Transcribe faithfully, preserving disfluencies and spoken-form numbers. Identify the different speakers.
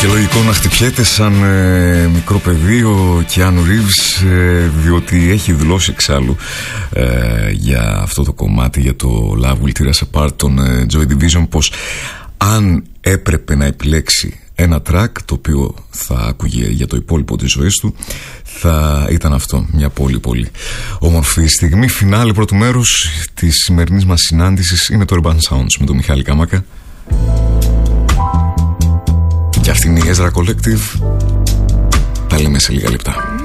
Speaker 1: λογικό να χτυπιέται σαν ε, μικρό παιδί ο Κιάνου Ρίβς, ε, διότι έχει δηλώσει εξάλλου ε, για αυτό το κομμάτι, για το Love Will Tear Us Apart των ε, Joy Division, πως αν έπρεπε να επιλέξει ένα track το οποίο θα άκουγε για το υπόλοιπο της ζωής του, θα ήταν αυτό. Μια πολύ πολύ όμορφη στιγμή. Φινάλε πρώτου μέρους της σημερινής μας συνάντησης είναι το Urban Sounds με τον Μιχάλη Κάμακα. Και αυτή είναι η Ezra Collective. Τα λέμε σε λίγα λεπτά.